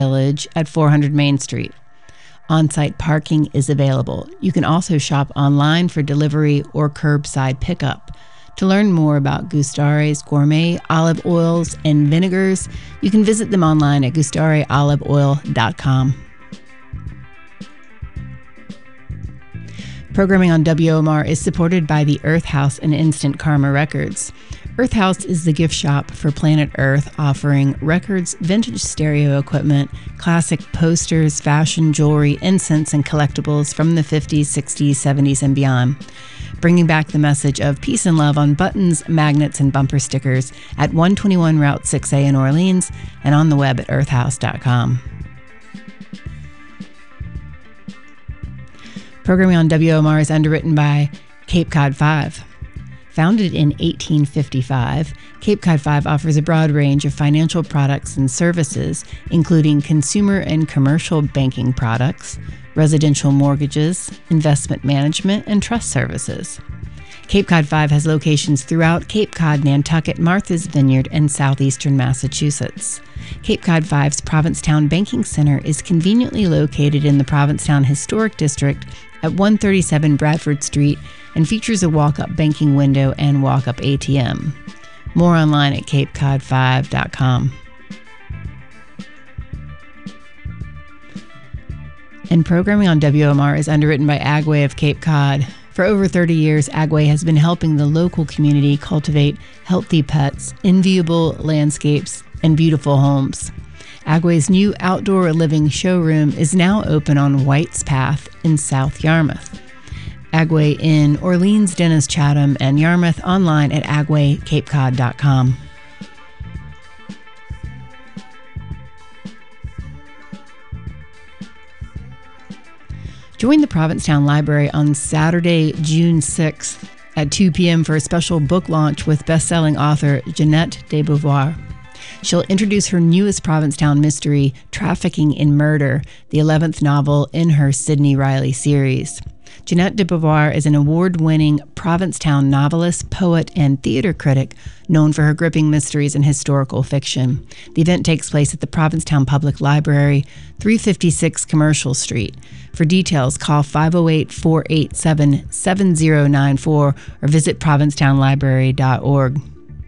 Village at 400 Main Street. On-site parking is available. You can also shop online for delivery or curbside pickup. To learn more about Gustare's gourmet olive oils and vinegars, you can visit them online at gustareoliveoil.com. Programming on WOMR is supported by the Earth House and Instant Karma Records. Earth House is the gift shop for Planet Earth, offering records, vintage stereo equipment, classic posters, fashion, jewelry, incense, and collectibles from the 50s, 60s, 70s, and beyond. Bringing back the message of peace and love on buttons, magnets, and bumper stickers at 121 Route 6A in Orleans and on the web at earthhouse.com. Programming on WOMR is underwritten by Cape Cod 5. Founded in 1855, Cape Cod 5 offers a broad range of financial products and services, including consumer and commercial banking products, residential mortgages, investment management, and trust services. Cape Cod 5 has locations throughout Cape Cod, Nantucket, Martha's Vineyard, and southeastern Massachusetts. Cape Cod 5's Provincetown Banking Center is conveniently located in the Provincetown Historic District at 137 Bradford Street and features a walk-up banking window and walk-up ATM. More online at capecod5.com. And programming on WOMR is underwritten by Agway of Cape Cod. For over 30 years, Agway has been helping the local community cultivate healthy pets, enviable landscapes, and beautiful homes. Agway's new outdoor living showroom is now open on White's Path in South Yarmouth. Agway in Orleans, Dennis, Chatham, and Yarmouth, online at agwaycapecod.com. Join the Provincetown Library on Saturday, June 6th at 2 p.m. for a special book launch with best-selling author Jeanette de Beauvoir. She'll introduce her newest Provincetown mystery, Trafficking in Murder, the 11th novel in her Sidney Riley series. Jeanette de Beauvoir is an award-winning Provincetown novelist, poet, and theater critic known for her gripping mysteries and historical fiction. The event takes place at the Provincetown Public Library, 356 Commercial Street. For details, call 508-487-7094 or visit provincetownlibrary.org.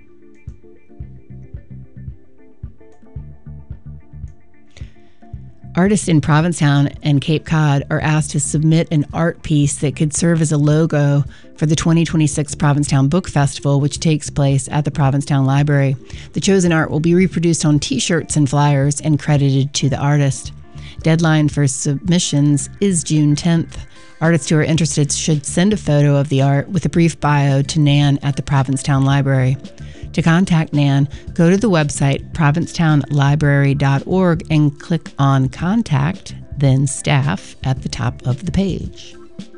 Artists in Provincetown and Cape Cod are asked to submit an art piece that could serve as a logo for the 2026 Provincetown Book Festival, which takes place at the Provincetown Library. The chosen art will be reproduced on t-shirts and flyers and credited to the artist. Deadline for submissions is June 10th. Artists who are interested should send a photo of the art with a brief bio to Nan at the Provincetown Library. To contact Nan, go to the website provincetownlibrary.org and click on Contact, then Staff at the top of the page.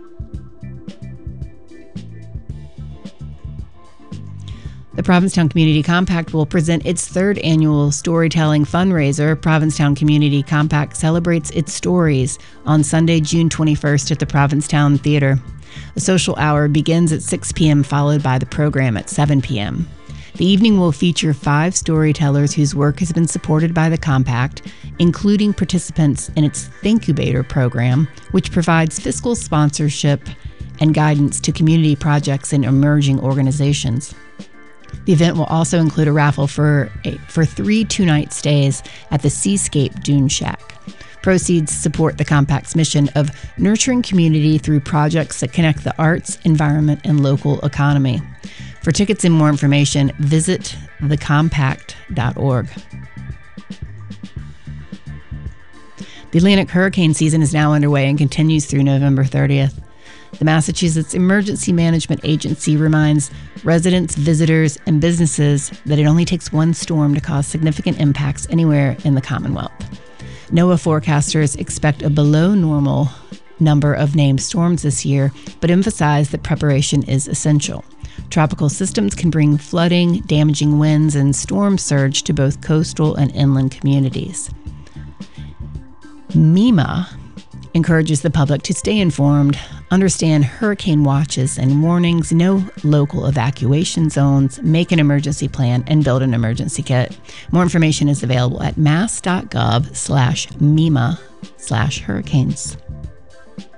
The Provincetown Community Compact will present its third annual storytelling fundraiser. Provincetown Community Compact celebrates its stories on Sunday, June 21st at the Provincetown Theater. A social hour begins at 6 p.m., followed by the program at 7 p.m. The evening will feature 5 storytellers whose work has been supported by the Compact, including participants in its Thankubator program, which provides fiscal sponsorship and guidance to community projects and emerging organizations. The event will also include a raffle for 3 two-night stays at the Seascape Dune Shack. Proceeds support the Compact's mission of nurturing community through projects that connect the arts, environment, and local economy. For tickets and more information, visit thecompact.org. The Atlantic hurricane season is now underway and continues through November 30th. The Massachusetts Emergency Management Agency reminds residents, visitors, and businesses that it only takes one storm to cause significant impacts anywhere in the Commonwealth. NOAA forecasters expect a below normal number of named storms this year, but emphasize that preparation is essential. Tropical systems can bring flooding, damaging winds, and storm surge to both coastal and inland communities. MEMA encourages the public to stay informed Understand hurricane watches and warnings, know local evacuation zones, make an emergency plan, and build an emergency kit. More information is available at mass.gov/MEMA/hurricanes.